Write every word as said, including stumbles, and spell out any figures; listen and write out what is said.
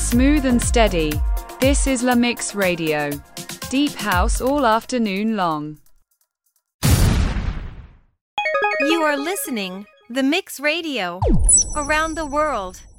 Smooth and steady. This is La Mix Radio. Deep house all afternoon long. You are listening The Mix Radio around the world.